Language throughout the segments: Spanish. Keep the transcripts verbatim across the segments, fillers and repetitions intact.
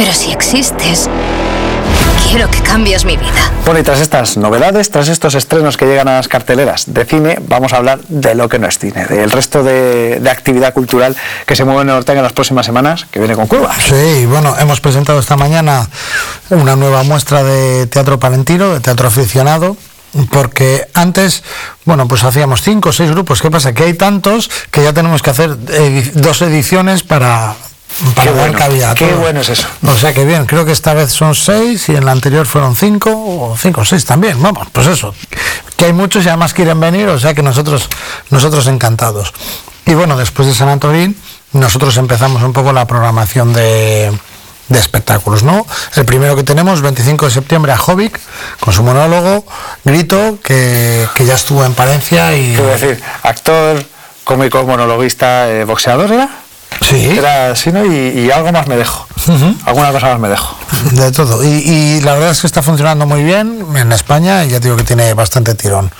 Pero si existes, quiero que cambies mi vida. Bueno, y tras estas novedades, tras estos estrenos que llegan a las carteleras de cine, vamos a hablar de lo que no es cine, del resto de, de actividad cultural que se mueve en Ortega en las próximas semanas, que viene con curvas. Sí, bueno, hemos presentado esta mañana una nueva muestra de teatro palentino, de teatro aficionado, porque antes, bueno, pues hacíamos cinco o seis grupos. ¿Qué pasa? Que hay tantos que ya tenemos que hacer edi- dos ediciones para... para qué dar bueno, cabida a qué todo. bueno es eso. O sea que bien, creo que esta vez son seis y en la anterior fueron cinco o cinco o seis también. Vamos, pues eso, que hay muchos y además quieren venir, o sea que nosotros nosotros encantados. Y bueno, después de San Antonín nosotros empezamos un poco la programación de, de espectáculos, ¿no? El primero que tenemos, veinticinco de septiembre, a Jovic con su monólogo Grito, que, que ya estuvo en Palencia y... Quiero decir, actor, cómico, monologuista, eh, boxeador, ¿era? Sí. Era así, ¿no? Y, y algo más me dejo. Uh-huh. Alguna cosa más me dejo. De todo. Y, y la verdad es que está funcionando muy bien en España y ya digo que tiene bastante tirón.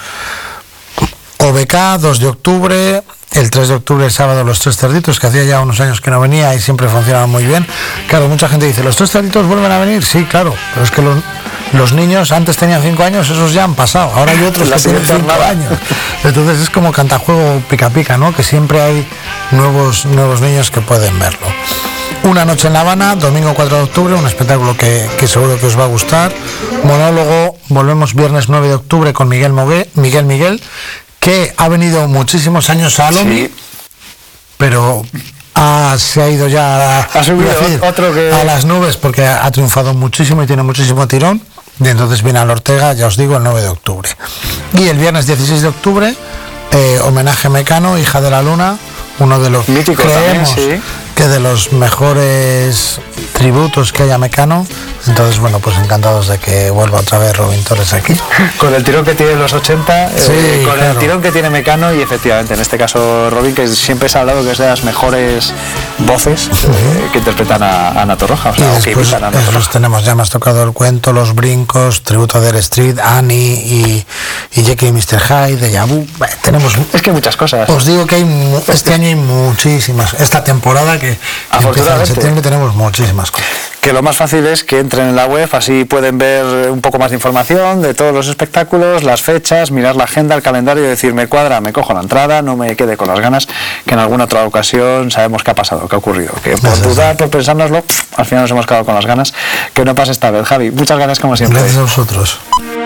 O B K, dos de octubre, el tres de octubre, el sábado, Los Tres Cerditos, que hacía ya unos años que no venía y siempre funcionaba muy bien. Claro, mucha gente dice, ¿Los Tres Cerditos vuelven a venir? Sí, claro, pero es que los, los niños antes tenían cinco años, esos ya han pasado, ahora hay otros la que tienen cinco años. Entonces es como cantajuego pica pica, ¿no? Que siempre hay nuevos, nuevos niños que pueden verlo. Una noche en La Habana, domingo cuatro de octubre, un espectáculo que, que seguro que os va a gustar. Monólogo, volvemos viernes nueve de octubre con Miguel Mogué, Miguel Miguel, que ha venido muchísimos años a Lomi, sí, pero ha, se ha ido ya a, ha subido decir, otro que... a las nubes porque ha, ha triunfado muchísimo y tiene muchísimo tirón. Y entonces viene al Ortega, ya os digo, el nueve de octubre. Y el viernes dieciséis de octubre, eh, homenaje a Mecano, Hija de la Luna, uno de los mítico creemos también, sí, que de los mejores tributos que hay a Mecano. Entonces, bueno, pues encantados de que vuelva otra vez Robin Torres aquí. Con el tirón que tiene los ochenta, sí, eh, con claro, el tirón que tiene Mecano y efectivamente, en este caso Robin, que siempre se ha hablado que es de las mejores voces eh, que interpretan a, a Ana Torroja, o sea, y o que después imitan a Ana esos Torroja. tenemos, ya me has tocado el cuento, Los Brincos, Tributo a Dare Street, Annie y, y Jekyll y mister Hyde, Deja Vu. Bueno, tenemos, es que hay muchas cosas. Os digo que hay este año hay muchísimas, esta temporada que empieza en septiembre tenemos muchísimas cosas. Que lo más fácil es que entren en la web, así pueden ver un poco más de información de todos los espectáculos, las fechas, mirar la agenda, el calendario y decir, me cuadra, me cojo la entrada, no me quede con las ganas, que en alguna otra ocasión sabemos qué ha pasado, qué ha ocurrido, que por Gracias, dudar, por pensárnoslo, al final nos hemos quedado con las ganas. Que no pase esta vez, Javi. Muchas gracias como siempre. Gracias a vosotros.